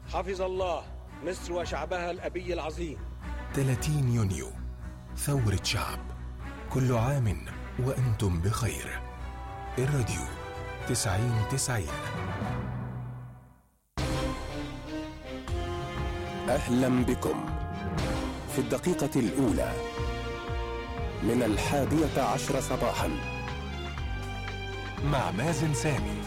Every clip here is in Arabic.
حفظ الله مصر وشعبها الأبي العظيم. 30 يونيو ثورة شعب، كل عام وأنتم بخير. الراديو 90-90. أهلا بكم في الدقيقة الأولى من 11:10 صباحا مع مازن سامي.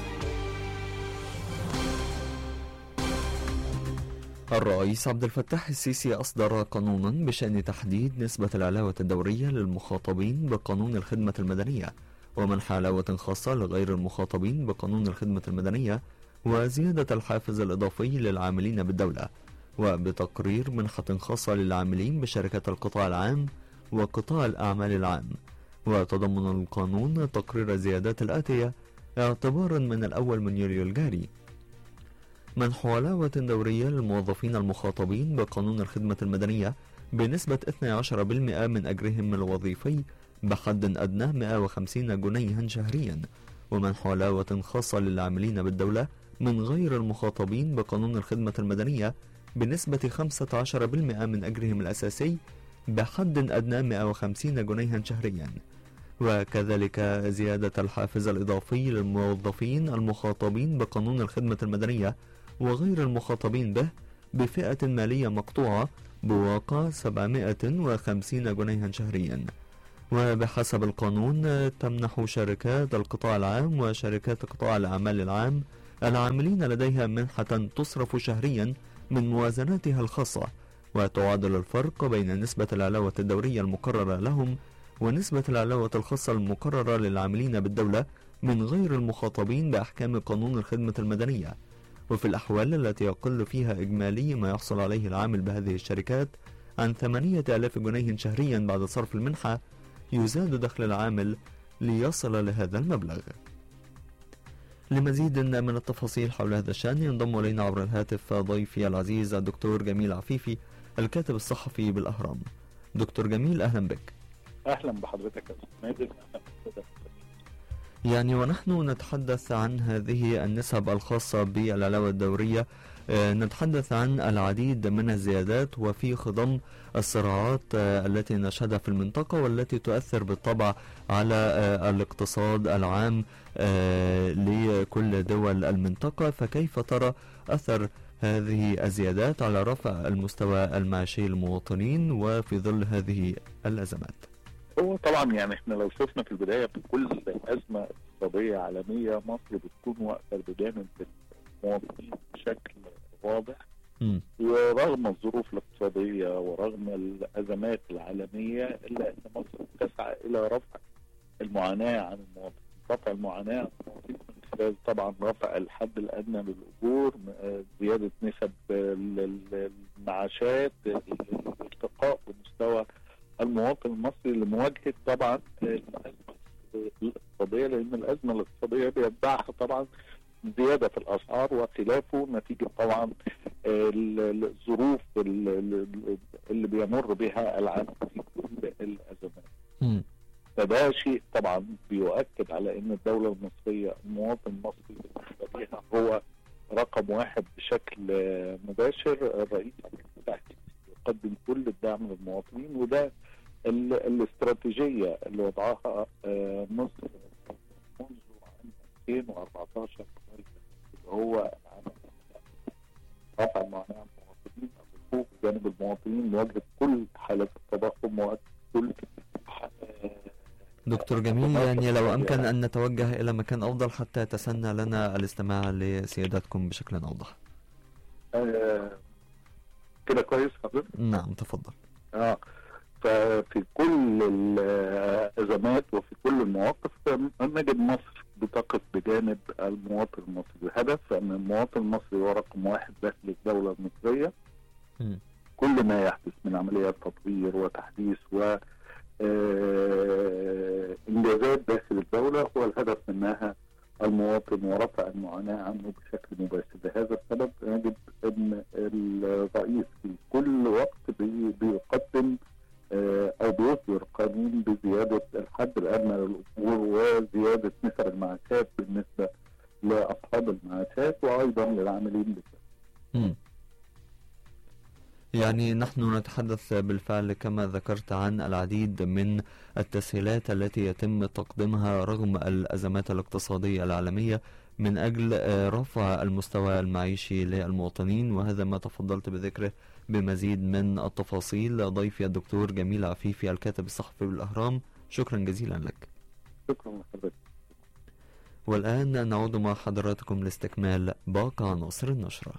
الرئيس عبد الفتاح السيسي أصدر قانونا بشأن تحديد نسبة العلاوة الدورية للمخاطبين بقانون الخدمة المدنية، ومنح علاوة خاصة لغير المخاطبين بقانون الخدمة المدنية، وزيادة الحافز الإضافي للعاملين بالدولة، وبتقرير منحة خاصة للعاملين بشركات القطاع العام وقطاع الأعمال العام. وتضمن القانون تقرير الزيادات الآتية اعتبارا من الأول من يوليو الجاري: منح علاوة دورية للموظفين المخاطبين بقانون الخدمة المدنية بنسبة 12% من أجرهم الوظيفي بحد أدنى 150 جنيها شهريا، ومنح علاوة خاصة للعاملين بالدولة من غير المخاطبين بقانون الخدمة المدنية بنسبة 15% من أجرهم الأساسي بحد أدنى 150 جنيها شهريا. وكذلك زيادة الحافز الإضافي للموظفين المخاطبين بقانون الخدمة المدنية وغير المخاطبين به بفئة مالية مقطوعة بواقع 750 جنيها شهريا. وبحسب القانون تمنح شركات القطاع العام وشركات قطاع الأعمال العام العاملين لديها منحة تصرف شهريا من موازناتها الخاصة، وتعادل الفرق بين نسبة العلاوة الدورية المقررة لهم ونسبة العلاوة الخاصة المقررة للعاملين بالدولة من غير المخاطبين بأحكام قانون الخدمة المدنية. وفي الأحوال التي يقل فيها إجمالي ما يحصل عليه العامل بهذه الشركات عن 8000 جنيه شهريا بعد صرف المنحة، يزاد دخل العامل ليصل لهذا المبلغ. لمزيد من التفاصيل حول هذا الشأن ينضم إلينا عبر الهاتف ضيفي العزيز الدكتور جميل عفيفي، الكاتب الصحفي بالأهرام. دكتور جميل، أهلا بك. أهلا بحضرتك يا أستاذ مازن. يعني ونحن نتحدث عن هذه النسب الخاصة بالعلاوة الدورية، نتحدث عن العديد من الزيادات وفي خضم الصراعات التي نشهدها في المنطقة والتي تؤثر بالطبع على الاقتصاد العام لكل دول المنطقة. فكيف ترى أثر هذه الزيادات على رفع المستوى المعيشي للمواطنين وفي ظل هذه الأزمات؟ هو طبعا يعني احنا لو شفنا في البداية في كل أزمة اقتصادية عالمية مصر بتكون واقفة بجانب المواطنين بشكل واضح. ورغم الظروف الاقتصادية ورغم الأزمات العالمية إلا أن مصر تسعى إلى رفع المعاناة عن المواطنين، رفع المعاناة عن المواطنين من خلال طبعا رفع الحد الأدنى للأجور، زيادة نسب المعاشات، الارتقاء بمستوى المواطن المصري لمواجهة طبعا الأزمة الاقتصادية، لأن الأزمة الاقتصادية بيتبعها طبعا زيادة في الأسعار وخلافه نتيجة طبعا الظروف اللي بيمر بها العالم في كل الأزمات. فده شيء طبعا بيؤكد على أن الدولة المصرية، المواطن المصري بالنسبة لها هو رقم واحد بشكل مباشر. الرئيس عبد الفتاح السيسي يقدم كل الدعم للمواطنين، وده الاستراتيجية اللي وضعها مصر منذ عام 2014 اللي هو رفع المعاناة عن المواطنين، الوقوف بجانب المواطنين لمواجهة كل حالات التضخم وكل. دكتور جميل، يعني لو أمكن أن نتوجه إلى مكان أفضل حتى يتسنى لنا الاستماع لسيادتكم بشكل أوضح. كده كويس حضرتك؟ نعم تفضل. ففي كل الأزمات وفي كل المواقف نجد مصر بتقف بجانب المواطن المصري. الهدف أن المواطن المصري هو رقم واحد داخل الدولة المصرية. كل ما يحدث من عمليات تطوير وتحديث و انجازات داخل الدولة هو الهدف منها المواطن ورفع المعاناة عنه بشكل مباشر. لهذا السبب نجد ان الرئيس في كل وقت بيقدم او بيصدر قانون بزيادة الحد الادنى للاجور وزيادة نسب المعاشات بالنسبة لاصحاب المعاشات وايضا للعاملين بالدولة. يعني نحن نتحدث بالفعل كما ذكرت عن العديد من التسهيلات التي يتم تقديمها رغم الأزمات الاقتصادية العالمية من أجل رفع المستوى المعيشي للمواطنين، وهذا ما تفضلت بذكره. بمزيد من التفاصيل ضيفي الدكتور جميل عفيفي الكاتب الصحفي بالأهرام، شكرا جزيلا لك. شكرا لحضرتك. والآن نعود مع حضراتكم لاستكمال باقي عناصر النشرة.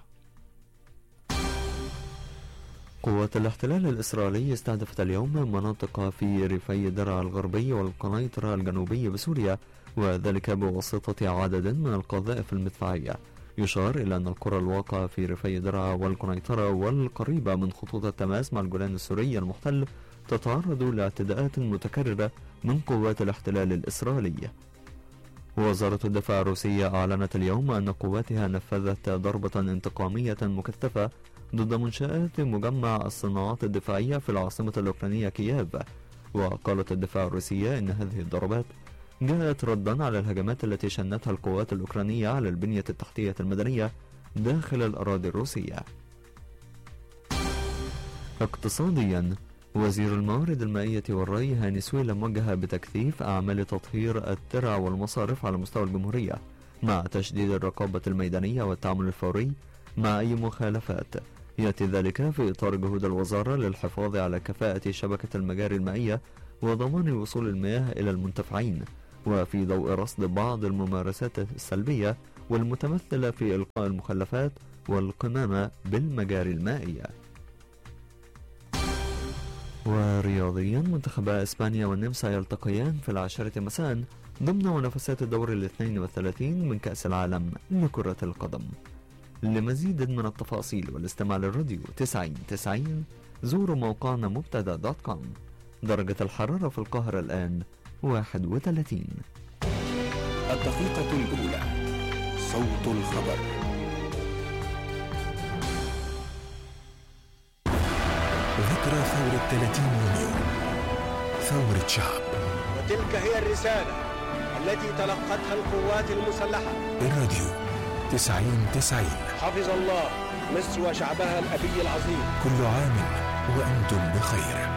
قوات الاحتلال الإسرائيلي استهدفت اليوم مناطق في ريفي درعا الغربي والقنيطرة الجنوبي بسوريا، وذلك بواسطة عدد من القذائف المدفعية. يشار إلى أن القرى الواقعة في ريفي درعا والقنيطرة والقريبة من خطوط التماس مع الجولان السوري المحتل تتعرض لاعتداءات متكررة من قوات الاحتلال الإسرائيلي. وزارة الدفاع الروسية أعلنت اليوم أن قواتها نفذت ضربة انتقامية مكثفة ضد منشآت مجمع الصناعات الدفاعية في العاصمة الأوكرانية كييف. وقالت الدفاع الروسية أن هذه الضربات جاءت ردا على الهجمات التي شنتها القوات الأوكرانية على البنية التحتية المدنية داخل الأراضي الروسية. اقتصاديا، وزير الموارد المائية والري هاني سويلم وجه بتكثيف أعمال تطهير الترع والمصارف على مستوى الجمهورية مع تشديد الرقابة الميدانية والتعامل الفوري مع أي مخالفات. يأتي ذلك في إطار جهود الوزارة للحفاظ على كفاءة شبكة المجاري المائية وضمان وصول المياه إلى المنتفعين، وفي ضوء رصد بعض الممارسات السلبية والمتمثلة في إلقاء المخلفات والقمامة بالمجاري المائية. ورياضيا، منتخبا إسبانيا والنمسا يلتقيان في 10 مساء ضمن منافسات الدور 32 من كأس العالم لكرة القدم. لمزيد من التفاصيل والاستماع للراديو 90 زوروا موقعنا مبتدا.com. درجة الحرارة في القاهرة الآن 31. الدقيقة الأولى، صوت الخبر. ذكرى ثورة 30 يونيو، ثورة شعب. وتلك هي الرسالة التي تلقتها القوات المسلحة. الراديو 90. حفظ الله مصر وشعبها الأبي العظيم. كل عام وأنتم بخير.